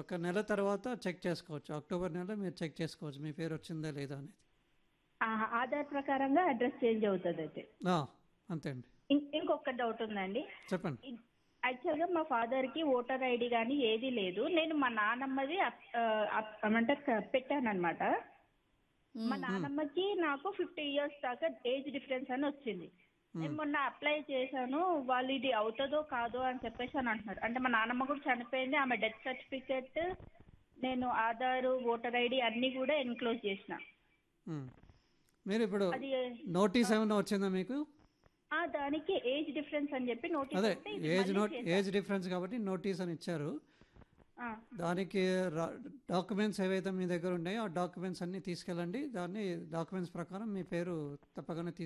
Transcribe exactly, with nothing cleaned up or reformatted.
ఒక నెల తర్వాత చెక్ చేసుకోవచ్చు. అక్టోబర్ నెలలో మీరు చెక్ చేసుకోవచ్చు మీ పేరు వచ్చిందా లేదా అనేది. ఆహా! ఆధార్ ప్రకారంగా అడ్రస్ చేంజ్ అవుతదయితే. ఆ! అంతే అండి. ఇం ఇంకొక డౌట్ ఉందండి. చెప్పండి. ఇ యాక్చువల్‌గా మా ఫాదర్‌కి ఓటర్ ఐడీ గాని ఏది లేదు. నేను మా నానమ్మది అప్ ఆహ్, అప్ ఏమంటారు క పెట్టాననమాట. మా హ్మ్. హ్మ్. నానమ్మకి నాకు యాభై ఇయర్స్ దాకా ఏజ్ డిఫరెన్స్ అని వచ్చింది. నేను హ్మ్. మొన్న అప్లై చేశాను. వాళ్ళు ఇది అవుతదో కాదో అని చెప్పేసి అని అంటున్నారు. అంటే మా నానమ్మ కూడా చనిపోయింది. ఆమె డెత్ సర్టిఫికేట్, నేను ఆధారు, ఓటర్ ఐడీ అన్నీ కూడా ఎన్‌క్లోజ్ చేసిన. హ్మ్. మీరిప్పుడు అది నోటీస్ ఆ! ఏమైనా వచ్చిందా మీకు? ఆ! దానికి ఏజ్ డిఫరెన్స్ అని చెప్పి నోటీస్ అదే వస్తే ఇది ఏజ్ మళ్ళీ నోట్ చేశా. ఏజ్ డిఫరెన్స్ కాబట్టి నోటీస్ అని ఇచ్చారు. ఆ! దానికి ర డాక్యుమెంట్స్ ఏవైతే మీ దగ్గర ఉన్నాయో ఆ డాక్యుమెంట్స్ అన్నీ తీసుకెళ్ళండి. దాన్ని డాక్యుమెంట్స్ ప్రకారం మీ పేరు తప్పకుండా తీ